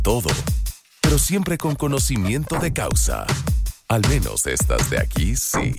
todo, pero siempre con conocimiento de causa. Al menos estas de aquí, sí.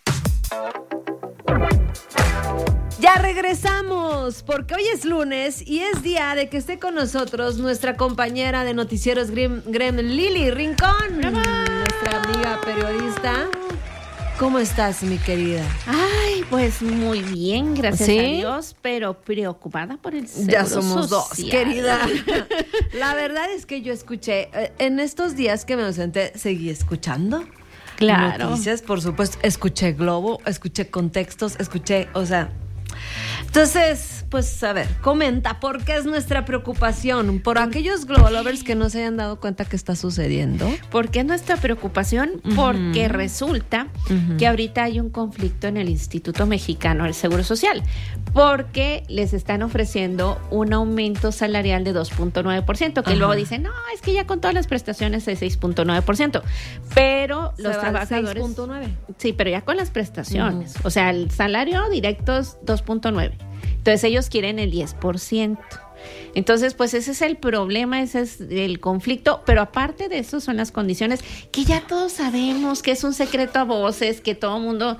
Ya regresamos, porque hoy es lunes y es día de que esté con nosotros nuestra compañera de Noticieros Grem, Lili Rincón. ¡Bravo! Nuestra amiga periodista. ¿Cómo estás, mi querida? Ay, pues muy bien, gracias ¿Sí? a Dios, pero preocupada por el seguro Ya somos social. dos, querida. La verdad es que yo escuché, en estos días que me ausenté, seguí escuchando. Claro. Noticias, por supuesto, escuché Globo, escuché Contextos, o sea... Entonces, pues a ver, comenta, ¿por qué es nuestra preocupación? Por aquellos Global Lovers que no se hayan dado cuenta que está sucediendo. ¿Por qué nuestra preocupación? Porque resulta que ahorita hay un conflicto en el Instituto Mexicano del Seguro Social, porque les están ofreciendo un aumento salarial de 2.9%, que luego dicen, no, es que ya con todas las prestaciones es 6.9%, pero los trabajadores... 6.9. Sí, pero ya con las prestaciones, o sea, el salario directo es 2.9. Entonces ellos quieren el 10%. Entonces, pues ese es el problema, ese es el conflicto, pero aparte de eso son las condiciones que ya todos sabemos, que es un secreto a voces, que todo mundo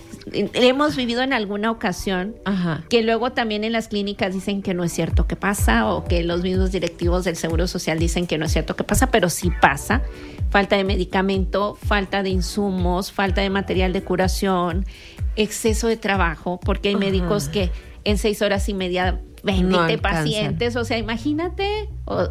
hemos vivido en alguna ocasión, que luego también en las clínicas dicen que no es cierto que pasa, o que los mismos directivos del Seguro Social dicen que no es cierto que pasa, pero sí pasa. Falta de medicamento, falta de insumos, falta de material de curación, exceso de trabajo, porque hay médicos que en 6 horas y media 20 pacientes, o sea, imagínate,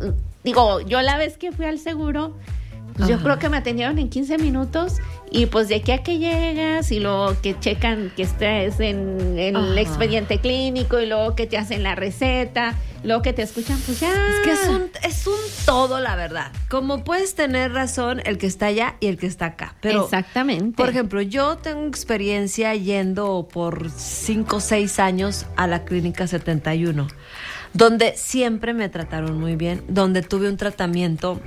yo la vez que fui al seguro, pues yo creo que me atendieron en 15 minutos y pues de aquí a que llegas y luego que checan que estés en el expediente clínico y luego que te hacen la receta, luego que te escuchan, pues ya. Es que es un todo, la verdad. Como puedes tener razón el que está allá y el que está acá. Pero, exactamente. Por ejemplo, yo tengo experiencia yendo por 5 o 6 años a la Clínica 71, donde siempre me trataron muy bien, donde tuve un tratamiento...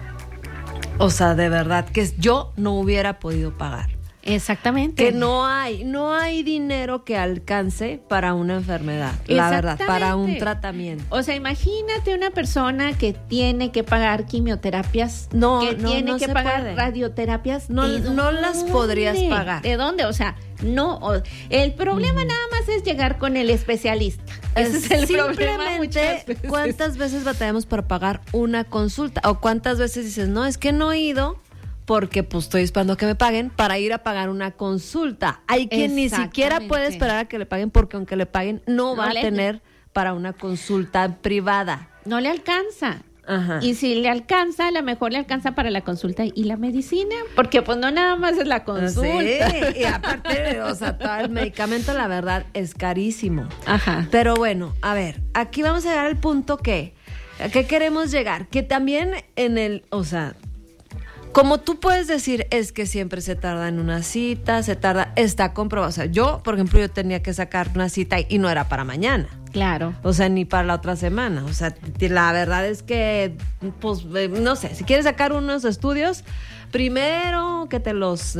O sea, de verdad, que yo no hubiera podido pagar. Exactamente. Que no hay dinero que alcance para una enfermedad, la verdad, para un tratamiento. O sea, imagínate una persona que tiene que pagar quimioterapias, que tiene que pagar radioterapias. No las podrías pagar. ¿De dónde? O sea, no. El problema nada más es llegar con el especialista. Ese es el problema muchas veces. ¿Cuántas veces batallamos para pagar una consulta? O cuántas veces dices, no, es que no he ido porque pues estoy esperando a que me paguen para ir a pagar una consulta. Hay quien ni siquiera puede esperar a que le paguen porque aunque le paguen no va a tener para una consulta privada. No le alcanza. Y si le alcanza, a lo mejor le alcanza para la consulta y la medicina, porque pues no nada más es la consulta. Sí, y aparte, o sea, todo el medicamento, la verdad, es carísimo. Pero bueno, a ver, aquí vamos a llegar al punto ¿a qué queremos llegar? Que también o sea, como tú puedes decir, es que siempre se tarda en una cita, está comprobado. O sea, yo, por ejemplo, yo tenía que sacar una cita y no era para mañana. Claro. O sea, ni para la otra semana. O sea, la verdad es que, pues, no sé, si quieres sacar unos estudios, primero que te los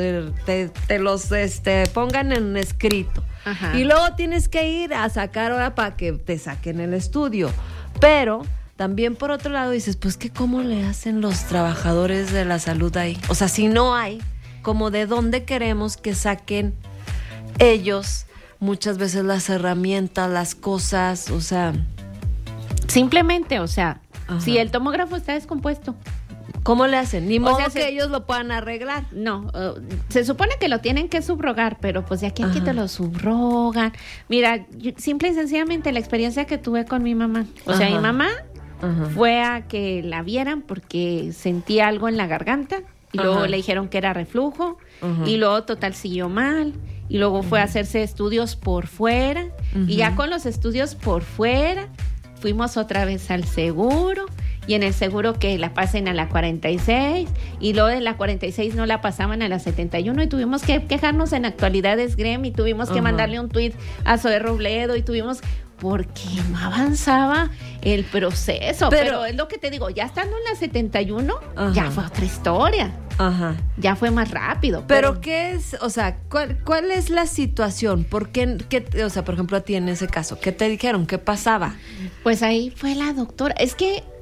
pongan en escrito. Y luego tienes que ir a sacar hora para que te saquen el estudio. Pero también por otro lado dices, pues que cómo le hacen los trabajadores de la salud ahí. O sea, si no hay, como de dónde queremos que saquen ellos muchas veces las herramientas, las cosas, o sea... Simplemente, o sea, si el tomógrafo está descompuesto, ¿cómo le hacen? Ni modo que ellos lo puedan arreglar. No, se supone que lo tienen que subrogar, pero pues de aquí a aquí te lo subrogan. Mira, simple y sencillamente la experiencia que tuve con mi mamá. O sea, mi mamá fue a que la vieran porque sentía algo en la garganta y luego le dijeron que era reflujo y luego total siguió mal. Y luego fue a hacerse estudios por fuera. Y ya con los estudios por fuera, fuimos otra vez al seguro. Y en el seguro que la pasen a la 46. Y luego de la 46 no la pasaban a la 71. Y tuvimos que quejarnos en Actualidades Grem. Y tuvimos que mandarle un tuit a Zoe Robledo. Y tuvimos... porque no avanzaba el proceso. Pero es lo que te digo, ya estando en la 71, ya fue otra historia. Ya fue más rápido. Pero ¿qué es? O sea, ¿cuál es la situación? ¿Por qué, o sea, por ejemplo, a ti en ese caso, qué te dijeron? ¿Qué pasaba? Pues ahí fue la doctora. Es que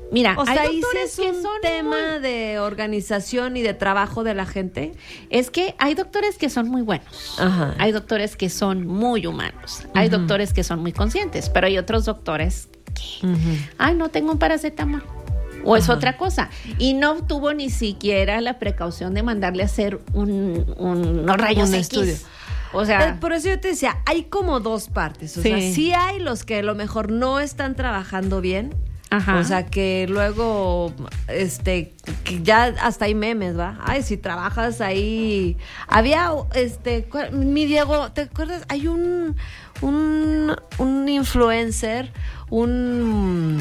Mira, O sea, hay ahí sí doctores es que un son tema de organización y de trabajo de la gente. Es que hay doctores que son muy buenos, Ajá. hay doctores que son muy humanos, hay doctores que son muy conscientes, pero hay otros doctores que, ay, no tengo un paracetamol, o es otra cosa, y no tuvo ni siquiera la precaución de mandarle a hacer unos rayos Un X. estudio. O sea, Por eso yo te decía, hay como dos partes. O sea, sí hay los que a lo mejor no están trabajando bien. Ajá. O sea, que luego, que ya hasta hay memes, ¿va? Ay, si trabajas ahí. Había, mi Diego, ¿te acuerdas? Hay un influencer, un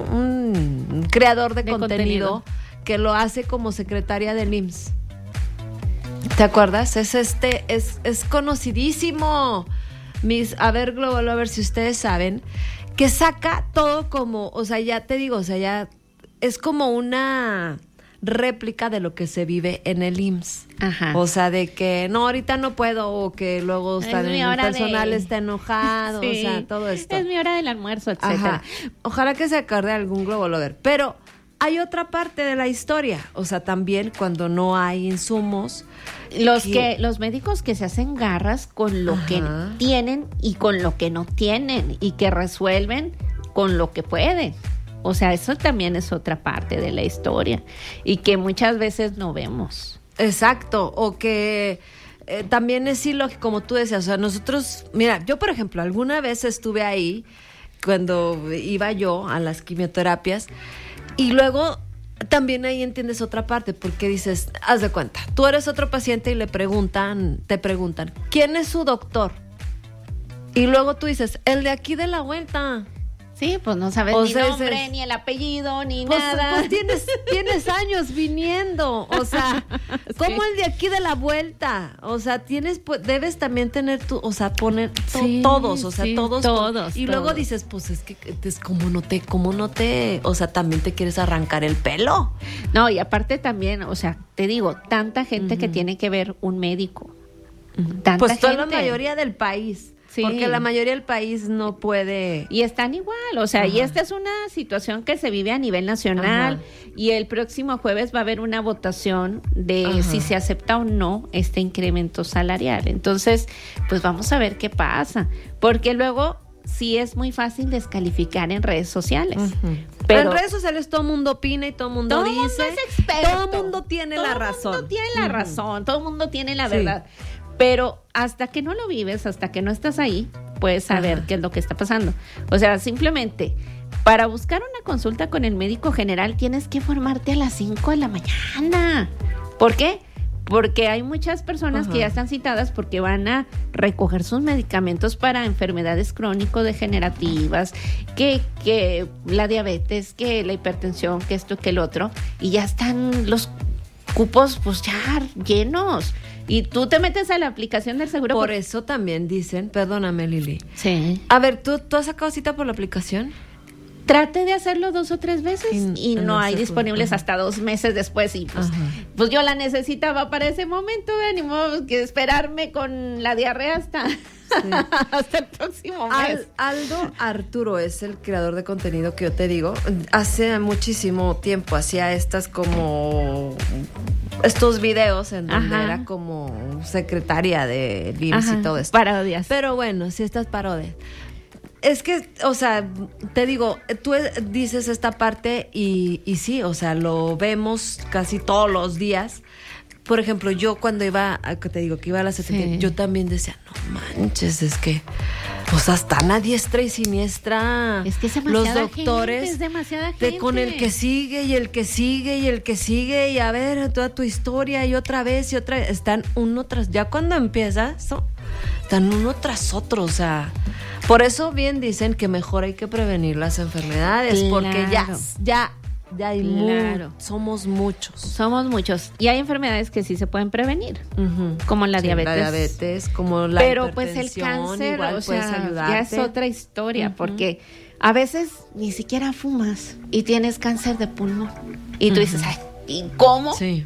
creador de contenido que lo hace como secretaria del IMSS. ¿Te acuerdas? Es conocidísimo. A ver, Global, a ver si ustedes saben, que saca todo como, o sea, ya te digo, o sea, ya es como una réplica de lo que se vive en el IMSS. Ajá. O sea, de que no, ahorita no puedo, o que luego el personal está enojado, Sí. o sea, todo esto. Es mi hora del almuerzo, etcétera. Ajá. Ojalá que se acuerde algún Global Lover. Pero hay otra parte de la historia. O sea, también cuando no hay insumos. Los médicos que se hacen garras con lo que tienen y con lo que no tienen y que resuelven con lo que pueden. O sea, eso también es otra parte de la historia y que muchas veces no vemos. Exacto. O que también es ilógico, como tú decías. O sea, nosotros, mira, yo por ejemplo, alguna vez estuve ahí cuando iba yo a las quimioterapias y luego también ahí entiendes otra parte, porque dices, haz de cuenta, tú eres otro paciente y te preguntan, ¿quién es su doctor? Y luego tú dices, el de aquí de la vuelta. Sí, pues no sabes ni nombre, ni el apellido, ni nada. Pues tienes años viniendo, o sea, ¿cómo el de aquí de la vuelta? O sea, debes también tener o sea, poner todos, o sea, todos. Y luego dices, pues es que es como no te, o sea, también te quieres arrancar el pelo. No, y aparte también, o sea, te digo, tanta gente que tiene que ver un médico. Tanta pues toda gente. la mayoría del país. Sí. Porque la mayoría del país no puede. Y están igual, o sea, y esta es una situación que se vive a nivel nacional y el próximo jueves va a haber una votación de si se acepta o no este incremento salarial. Entonces, pues vamos a ver qué pasa, porque luego sí es muy fácil descalificar en redes sociales. Pero en redes sociales todo el mundo opina y todo el mundo dice. Todo el mundo es experto. Todo el mundo tiene la razón. Todo el mundo tiene la razón, todo el mundo tiene la verdad. Pero hasta que no lo vives, hasta que no estás ahí, puedes saber qué es lo que está pasando. O sea, simplemente, para buscar una consulta con el médico general tienes que formarte a las 5 de la mañana. ¿Por qué? Porque hay muchas personas que ya están citadas porque van a recoger sus medicamentos para enfermedades crónico-degenerativas, que la diabetes, que la hipertensión, que esto, que el otro, y ya están los cupos pues ya llenos. Y tú te metes a la aplicación del seguro. Por eso también dicen, perdóname, Lili. Sí. A ver, ¿tú has sacado cita por la aplicación? Trate de hacerlo 2 o 3 veces y no hay disponibles hasta 2 meses después y pues yo la necesitaba para ese momento, ni modo que esperarme con la diarrea hasta el próximo mes. Aldo Arturo es el creador de contenido que yo te digo. Hace muchísimo tiempo hacía estos videos en donde era como secretaria de IMSS y todo esto. Parodias. Pero bueno, sí, estas parodias. Es que, o sea, te digo, tú dices esta parte y sí, o sea, lo vemos casi todos los días. Por ejemplo, yo cuando iba a la 70, yo también decía, no manches, es que, pues hasta a diestra y siniestra. Es que es los doctores, gente, es demasiada gente. Con el que sigue y el que sigue y el que sigue y a ver toda tu historia y otra vez, están uno tras, ya cuando empieza, están uno tras otro, o sea. Por eso bien dicen que mejor hay que prevenir las enfermedades, porque ya hay somos muchos. Somos muchos. Y hay enfermedades que sí se pueden prevenir, como la diabetes. La diabetes, como la Pero hipertensión, pues el cáncer, igual o sea, puedes ayudarte. ya es otra historia, porque a veces ni siquiera fumas y tienes cáncer de pulmón. Y tú dices, ay, ¿y cómo? Sí.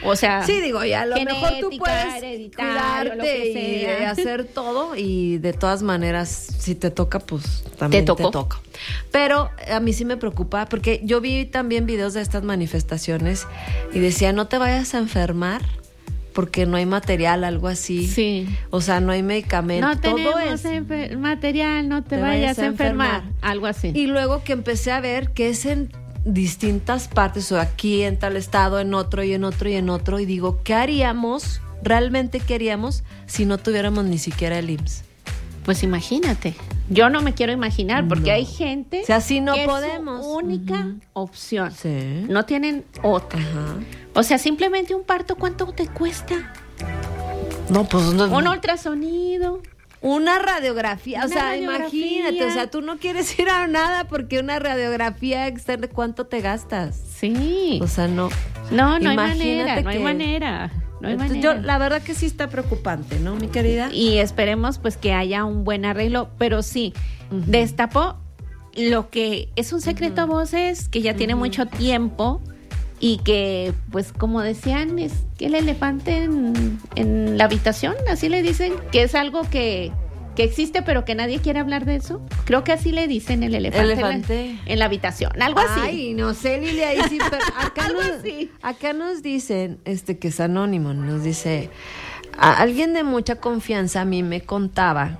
O sea, sí, digo, ya a lo mejor tú puedes cuidarte lo que y hacer todo y de todas maneras, si te toca, pues también te toca. Pero a mí sí me preocupa porque yo vi también videos de estas manifestaciones y decía, no te vayas a enfermar porque no hay material, algo así. Sí. O sea, no hay medicamento. No tenemos todo material, no te vayas a enfermar. Algo así. Y luego que empecé a ver que es en distintas partes, o aquí en tal estado, en otro y en otro y en otro, y digo, ¿qué haríamos? ¿Realmente qué haríamos si no tuviéramos ni siquiera el IMSS? Pues imagínate. Yo no me quiero imaginar porque hay gente o sea, así no que podemos. Es su única opción. Sí. No tienen otra. Ajá. O sea, simplemente un parto, ¿cuánto te cuesta? No, pues un ultrasonido. Una radiografía, o sea, imagínate, o sea, tú no quieres ir a nada porque una radiografía externa, ¿cuánto te gastas? Sí. O sea, no. No hay manera, no hay manera. Entonces, yo, la verdad que sí está preocupante, ¿no, mi querida? Y esperemos pues que haya un buen arreglo, pero sí, destapó lo que es un secreto a voces que ya tiene mucho tiempo y que, pues como decían, es que el elefante en la habitación, así le dicen, que es algo que existe pero que nadie quiere hablar de eso. Creo que así le dicen el elefante. En la habitación, algo así. Ay, no sé, Lili, ahí sí, pero acá nos dicen, que es anónimo, nos dice, alguien de mucha confianza a mí me contaba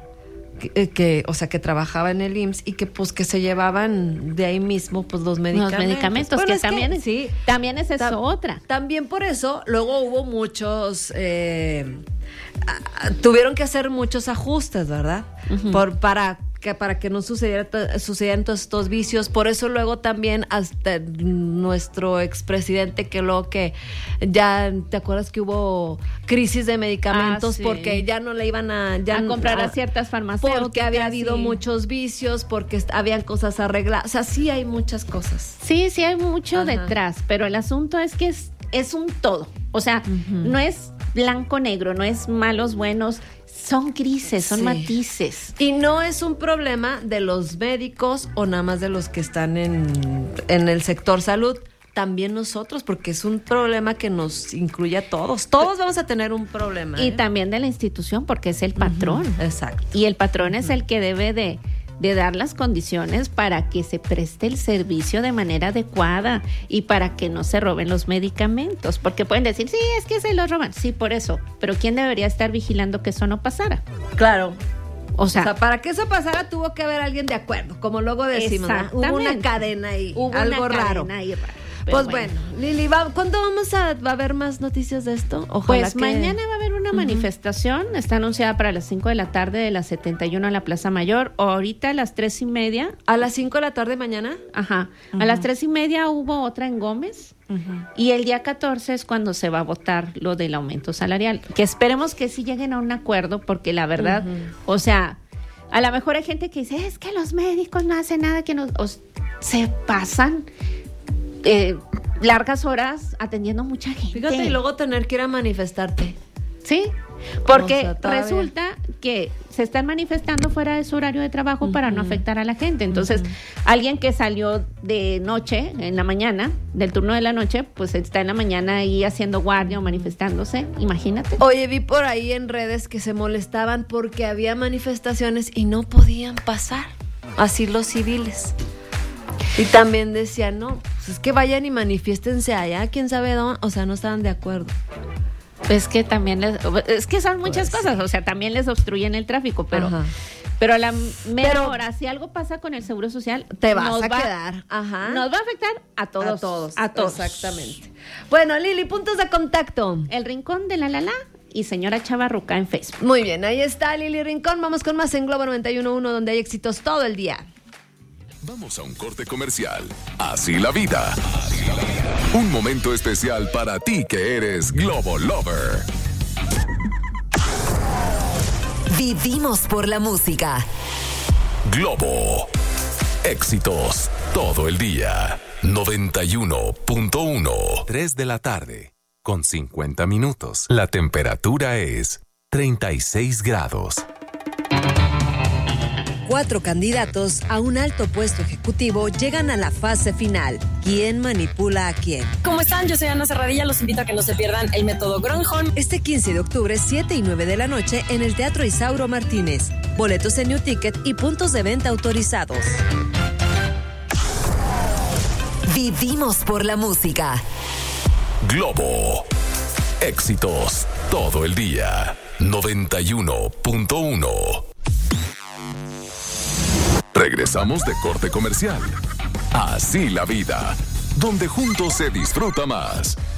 o sea, que trabajaba en el IMSS y que pues que se llevaban de ahí mismo pues los medicamentos. Bueno, que también es eso otra. También por eso luego hubo muchos tuvieron que hacer muchos ajustes, ¿verdad? Para que no sucedieran todos estos vicios. Por eso luego también hasta nuestro expresidente, que luego que ya, ¿te acuerdas que hubo crisis de medicamentos? Sí. Porque ya no le iban a comprar a ciertas farmacéuticas. Porque había habido muchos vicios, porque habían cosas arregladas. O sea, sí hay muchas cosas. Sí hay mucho detrás, pero el asunto es que es un todo. O sea, no es blanco-negro, no es malos, buenos. Son grises, son matices. Y no es un problema de los médicos o nada más de los que están en el sector salud. También nosotros, porque es un problema que nos incluye a todos. Todos vamos a tener un problema. Y también de la institución, porque es el patrón. Exacto. Y el patrón es el que debe de dar las condiciones para que se preste el servicio de manera adecuada y para que no se roben los medicamentos, porque pueden decir, sí, es que se los roban, sí, por eso, pero ¿quién debería estar vigilando que eso no pasara? Claro. O sea, para que eso pasara tuvo que haber alguien de acuerdo, como luego decimos, ¿no? Hubo una cadena ahí, algo raro. Pues bueno, Lili, ¿cuándo va a haber más noticias de esto? Ojalá pues mañana va a haber una manifestación, está anunciada para las 5 de la tarde de las 71 en la Plaza Mayor, ahorita a las 3:30. ¿A las 5 de la tarde mañana? Ajá, a las 3:30 hubo otra en Gómez, y el día 14 es cuando se va a votar lo del aumento salarial, que esperemos que sí lleguen a un acuerdo, porque la verdad, o sea, a lo mejor hay gente que dice, es que los médicos no hacen nada, se pasan largas horas atendiendo mucha gente. Fíjate, y luego tener que ir a manifestarte. Sí, porque resulta que se están manifestando fuera de su horario de trabajo para no afectar a la gente. Entonces, alguien que salió de noche, en la mañana, del turno de la noche, pues está en la mañana ahí haciendo guardia o manifestándose. Imagínate. Oye, vi por ahí en redes que se molestaban porque había manifestaciones y no podían pasar. Así los civiles. Y también decían, no, pues es que vayan y manifiéstense allá, quién sabe dónde, o sea, no estaban de acuerdo. Es que también es que son muchas cosas, o sea, también les obstruyen el tráfico, pero a la mera hora, si algo pasa con el Seguro Social, te vas a quedar. Nos va a afectar a todos. A todos. Exactamente. Bueno, Lili, puntos de contacto. El Rincón de la y señora Chavarruca en Facebook. Muy bien, ahí está Lili Rincón. Vamos con más en Globo 91.1, donde hay éxitos todo el día. Vamos a un corte comercial. Así la vida. Un momento especial para ti que eres Globo Lover. Vivimos por la música. Globo. Éxitos todo el día. 91.1. 3 de la tarde. Con 50 minutos. La temperatura es 36 grados. 4 candidatos a un alto puesto ejecutivo llegan a la fase final. quién manipula a quién. ¿Cómo están? Yo soy Ana Serradilla, los invito a que no se pierdan el método Gronholm. Este 15 de octubre, 7 y 9 de la noche, en el Teatro Isauro Martínez. Boletos en New Ticket y puntos de venta autorizados. Vivimos por la música. Globo. Éxitos todo el día. 91.1. Regresamos de corte comercial. Así la vida, donde juntos se disfruta más.